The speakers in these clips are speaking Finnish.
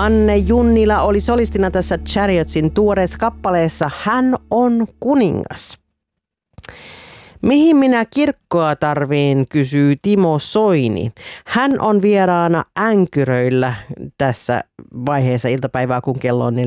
Anne Junnila oli solistina tässä Chariotsin tuoreessa kappaleessa Hän on kuningas. Mihin minä kirkkoa tarviin, kysyy Timo Soini. Hän on vieraana Änkyröillä tässä vaiheessa iltapäivää, kun kello on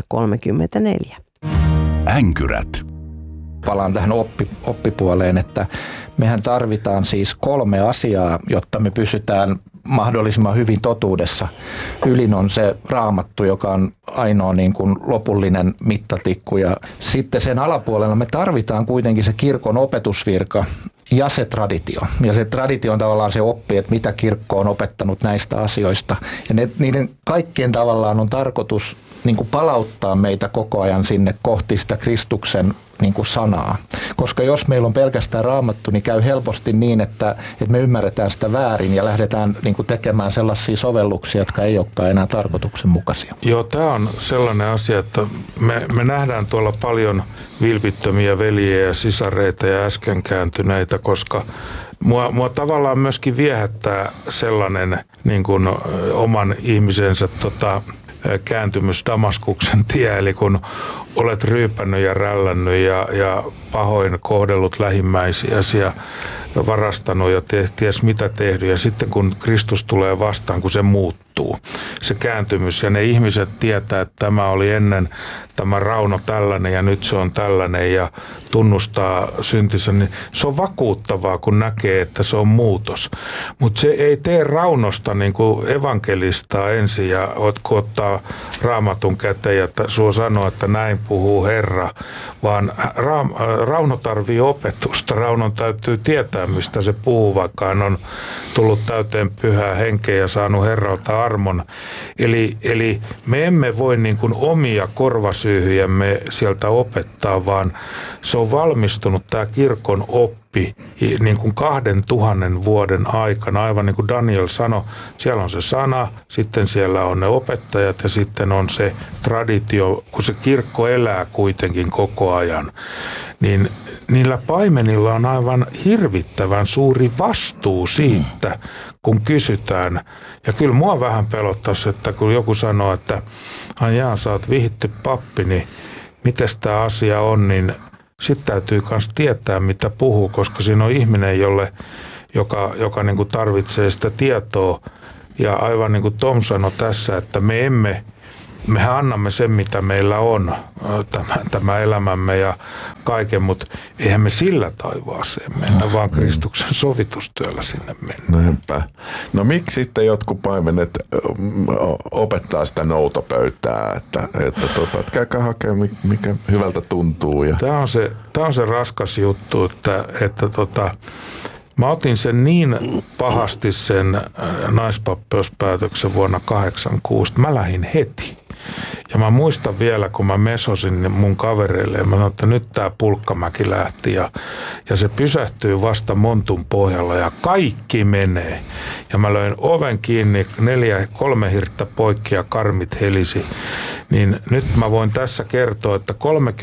14.34. Änkyrät. Palaan tähän oppipuoleen, että mehän tarvitaan siis 3 asiaa, jotta me pysytään mahdollisimman hyvin totuudessa. Ylin on se Raamattu, joka on ainoa niin kuin lopullinen mittatikku. Ja sitten sen alapuolella me tarvitaan kuitenkin se kirkon opetusvirka ja se traditio. Ja se traditio on tavallaan se oppi, että mitä kirkko on opettanut näistä asioista. Ja niiden kaikkien tavallaan on tarkoitus niin kuin palauttaa meitä koko ajan sinne kohti sitä Kristuksen niin kuin sanaa. Koska jos meillä on pelkästään Raamattu, niin käy helposti niin, että me ymmärretään sitä väärin ja lähdetään niin kuin tekemään sellaisia sovelluksia, jotka ei olekaan enää tarkoituksenmukaisia. Joo, tämä on sellainen asia, että me nähdään tuolla paljon vilpittömiä veljiä ja sisareita ja äsken kääntyneitä, koska mua tavallaan myöskin viehättää sellainen niin kuin oman ihmisensä kääntymys Damaskuksen tie, eli kun olet ryypännyt ja rällännyt ja pahoin kohdellut lähimmäisiäsi ja varastanut ja ties mitä tehnyt. Ja sitten kun Kristus tulee vastaan, kun se muuttuu, se kääntymys ja ne ihmiset tietää, että tämä oli ennen tämä Rauno tällainen ja nyt se on tällainen ja tunnustaa syntinsä, niin se on vakuuttavaa, kun näkee, että se on muutos. Mutta se ei tee Raunosta niin kuin evankelistaa ensin ja kun ottaa Raamatun käteen ja sua sanoo, että näin puhuu Herra, vaan Rauno tarvii opetusta. Raunon täytyy tietää, mistä se puhuu, vaikka hän on tullut täyteen pyhää henkeä ja saanut Herralta armon. Eli me emme voi niin kuin omia korvasyyhyjämme sieltä opettaa, vaan se on valmistunut tämä kirkon oppi niin kuin 2000 vuoden aikana. Aivan niin kuin Daniel sanoi, siellä on se sana, sitten siellä on ne opettajat ja sitten on se traditio, kun se kirkko elää kuitenkin koko ajan. Niin niillä paimenilla on aivan hirvittävän suuri vastuu siitä, kun kysytään. Ja kyllä mua vähän pelottaisi, että kun joku sanoo, että sä oot vihitty pappi, niin mites tämä asia on, niin sitten täytyy myös tietää, mitä puhuu, koska siinä on ihminen, joka niin kuin tarvitsee sitä tietoa. Ja aivan niin kuin Tom sanoi tässä, että mehän annamme sen, mitä meillä on, tämä elämämme ja kaiken, mutta eihän me sillä taivaaseen mennä, vaan Kristuksen sovitustyöllä sinne mennä. Näinpä. No miksi sitten jotkut paimenet opettaa sitä noutopöytää, että käykää hakemaan, mikä hyvältä tuntuu. Ja... Tämä on se raskas juttu, että mä otin sen niin pahasti sen naispappeus-päätöksen vuonna 1986, mä lähdin heti. Ja mä muistan vielä, kun mä mesosin mun kavereille ja mä sanoin, että nyt tää Pulkkamäki lähti ja se pysähtyy vasta montun pohjalla ja kaikki menee. Ja mä löin oven kiinni, 3 hirttä poikki ja karmit helisi. Niin nyt mä voin tässä kertoa, että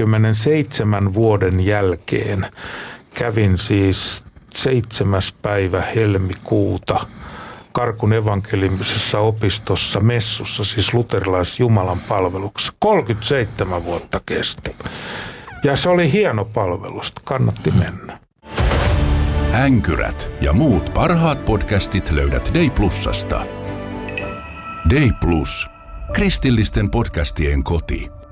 37 vuoden jälkeen kävin siis 7. päivä helmikuuta Karkun evankeliumisessa opistossa messussa, siis luterilaisessa Jumalan palveluksessa. 37 vuotta kesti. Ja se oli hieno palvelus, kannatti mennä. Änkyrät ja muut parhaat podcastit löydät Day Plusasta. Day Plus, kristillisten podcastien koti.